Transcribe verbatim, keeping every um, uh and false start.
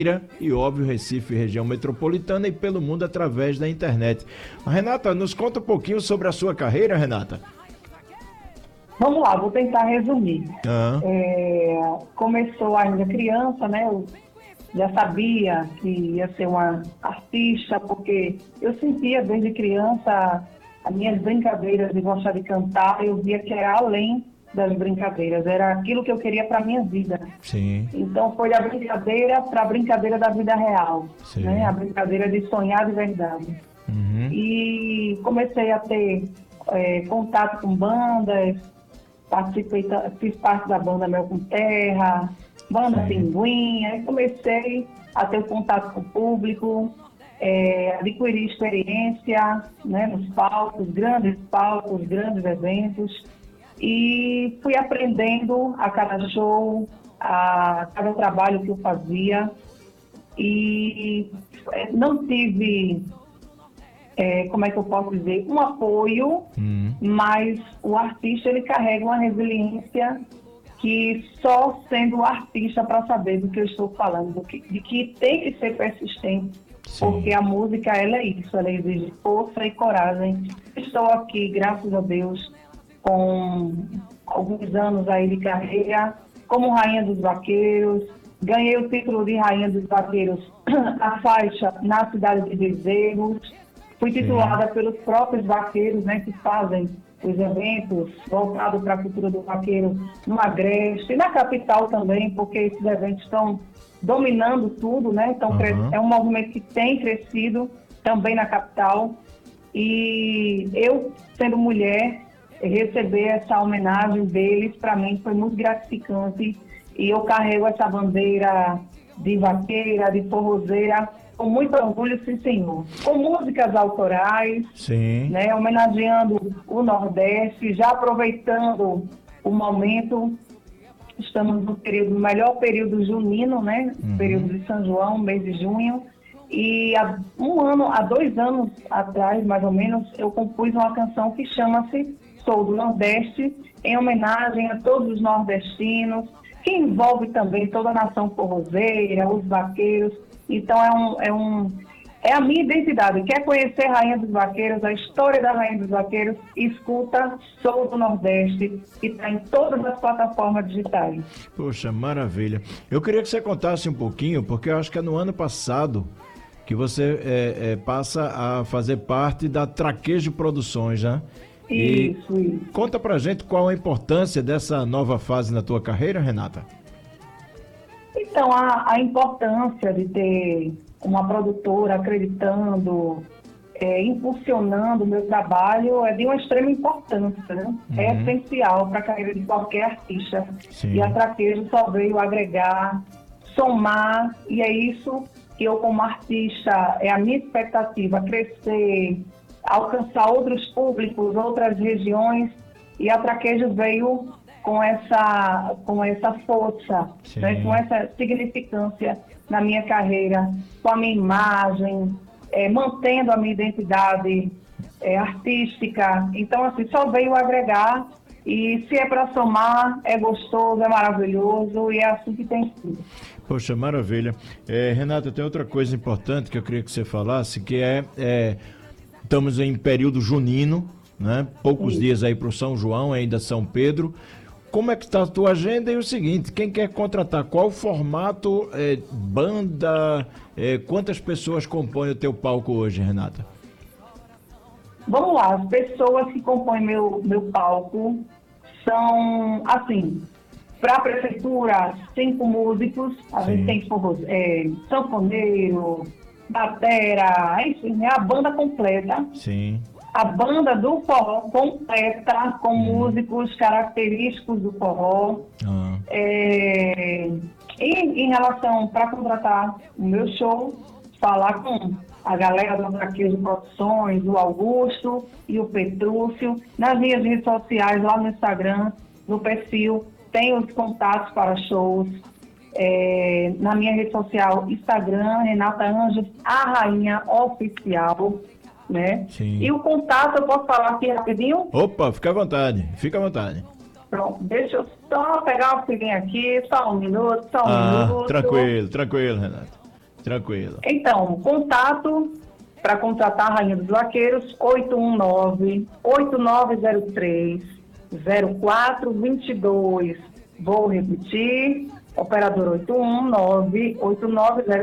e, óbvio, Recife, região metropolitana e pelo mundo através da internet. Renata, nos conta um pouquinho sobre a sua carreira, Renata. Vamos lá, vou tentar resumir. Ah. É, começou ainda criança, né? Eu já sabia que ia ser uma artista, porque eu sentia desde criança as minhas brincadeiras de gostar de cantar, eu via que era além das brincadeiras, era aquilo que eu queria para a minha vida. Sim. Então foi da brincadeira para a brincadeira da vida real, né? A brincadeira de sonhar de verdade. Uhum. E comecei a ter é, contato com bandas, participei, fiz parte da banda Mel com Terra, banda Sim. Pinguim, aí comecei a ter contato com o público, é, adquirir experiência, né, nos palcos, grandes palcos, grandes eventos, e fui aprendendo a cada show, a cada trabalho que eu fazia, e não tive, é, como é que eu posso dizer, um apoio, Hum. mas o artista ele carrega uma resiliência que só sendo artista para saber do que eu estou falando, do que, de que tem que ser persistente. Sim. Porque a música, ela é isso, ela exige força e coragem. Estou aqui, graças a Deus, com alguns anos aí de carreira, como Rainha dos Vaqueiros, ganhei o título de Rainha dos Vaqueiros, a faixa na cidade de Bezerros, fui titulada Sim. pelos próprios vaqueiros, né, que fazem os eventos voltados para a cultura do vaqueiro no Agreste, e na capital também, porque esses eventos estão dominando tudo, né? Então, uhum. é um movimento que tem crescido também na capital. E eu, sendo mulher, receber essa homenagem deles, para mim, foi muito gratificante. E eu carrego essa bandeira de vaqueira, de forrozeira, com muito orgulho, sim, senhor. Com músicas autorais, sim. Né, homenageando o Nordeste, já aproveitando o momento. Estamos no período, no melhor período junino, né? Uhum. Período de São João, mês de junho. E há um ano, há dois anos atrás, mais ou menos, eu compus uma canção que chama-se Sou do Nordeste, em homenagem a todos os nordestinos, que envolve também toda a nação forrozeira, os vaqueiros. Então, é um, é um, é a minha identidade. Quer conhecer a Rainha dos Vaqueiros, a história da Rainha dos Vaqueiros, escuta Sou do Nordeste, que está em todas as plataformas digitais. Poxa, maravilha. Eu queria que você contasse um pouquinho, porque eu acho que é no ano passado que você é, é, passa a fazer parte da Traquejo Produções, né? Isso, e isso. Conta pra gente qual a importância dessa nova fase na tua carreira, Renata. Então, a, a importância de ter uma produtora acreditando, é, impulsionando o meu trabalho é de uma extrema importância, né? Uhum. É essencial para a carreira de qualquer artista. Sim. E a Traquejo só veio agregar, somar, e é isso que eu, como artista, é a minha expectativa, crescer, alcançar outros públicos, outras regiões, e a Traquejo veio com essa, com essa força, né, com essa significância na minha carreira, com a minha imagem, é, mantendo a minha identidade é, artística. Então, assim, só veio agregar, e se é para somar, é gostoso, é maravilhoso, e é assim que tem sido. Poxa, maravilha. É, Renata, tem outra coisa importante que eu queria que você falasse, que é, é estamos em período junino, né? Poucos Sim. dias aí para o São João, ainda São Pedro. Como é que está a tua agenda? E o seguinte, quem quer contratar, qual o formato, é, banda, é, quantas pessoas compõem o teu palco hoje, Renata? Vamos lá, as pessoas que compõem meu, meu palco são, assim, para a prefeitura, cinco músicos, a Sim. gente tem é, sanfoneiro, batera, enfim, é a banda completa. Sim. A banda do forró completa, com hum. músicos característicos do forró. Ah. É, e em relação para contratar o meu show, falar com a galera do Traquejo Produções, o Augusto e o Petrúcio, nas minhas redes sociais, lá no Instagram, no perfil, tem os contatos para shows. É, na minha rede social, Instagram, Renata Anjos, a Rainha Oficial, né? Sim. E o contato, eu posso falar aqui rapidinho? Opa, fica à vontade, fica à vontade. Pronto, deixa eu só pegar o filhinho aqui, só um minuto, só um ah, minuto. Tranquilo, tranquilo, Renata. Tranquilo. Então, contato para contratar a Rainha dos Vaqueiros, oito um nove, oito nove zero três, zero quatro dois dois. Vou repetir, operador oito um nove, oito nove zero